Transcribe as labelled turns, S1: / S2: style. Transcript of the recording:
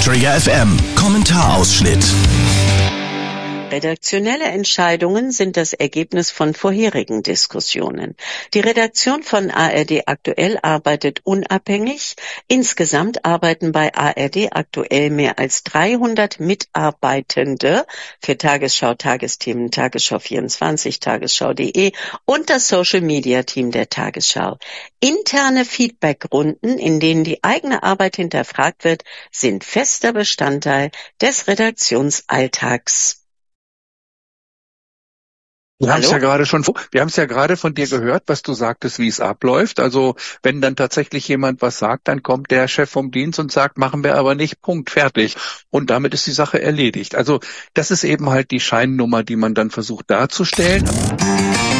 S1: Trigger FM Kommentarausschnitt.
S2: Redaktionelle Entscheidungen sind das Ergebnis von vorherigen Diskussionen. Die Redaktion von ARD Aktuell arbeitet unabhängig. Insgesamt arbeiten bei ARD Aktuell mehr als 300 Mitarbeitende für Tagesschau, Tagesthemen, Tagesschau 24, Tagesschau.de und das Social-Media-Team der Tagesschau. Interne Feedbackrunden, in denen die eigene Arbeit hinterfragt wird, sind fester Bestandteil des Redaktionsalltags.
S3: Wir haben es ja gerade von dir gehört, was du sagtest, wie es abläuft. Also wenn dann tatsächlich jemand was sagt, dann kommt der Chef vom Dienst und sagt, machen wir aber nicht, Punkt, fertig. Und damit ist die Sache erledigt. Also das ist eben halt die Scheinnummer, die man dann versucht darzustellen.